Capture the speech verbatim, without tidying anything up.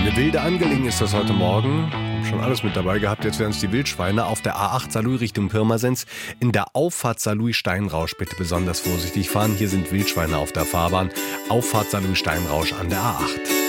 Eine wilde Angelegenheit ist das heute Morgen. Haben schon alles mit dabei gehabt. Jetzt werden es die Wildschweine auf der A acht Saarlouis Richtung Pirmasens. In der Auffahrt Saarlouis-Steinrausch bitte besonders vorsichtig fahren. Hier sind Wildschweine auf der Fahrbahn. Auffahrt Saarlouis-Steinrausch an der A acht.